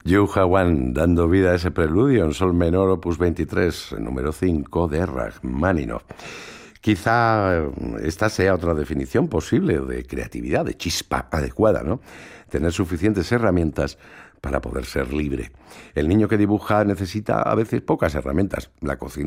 Yu Hawan, dando vida a ese preludio en sol menor opus 23, número 5 de Rajmáninov. Quizá esta sea otra definición posible de creatividad, de chispa adecuada, ¿no? Tener suficientes herramientas para poder ser libre. El niño que dibuja necesita a veces pocas herramientas. La cocina